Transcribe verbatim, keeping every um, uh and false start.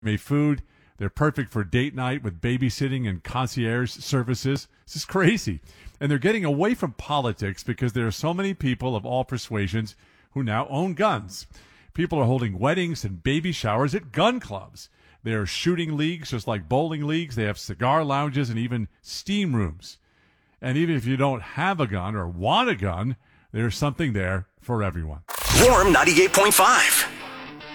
May food. They're perfect for date night with babysitting and concierge services. This is crazy. And they're getting away from politics because there are so many people of all persuasions who now own guns. People are holding weddings and baby showers at gun clubs. There are shooting leagues, just like bowling leagues. They have cigar lounges and even steam rooms. And even if you don't have a gun or want a gun, there's something there for everyone. Warm ninety-eight point five.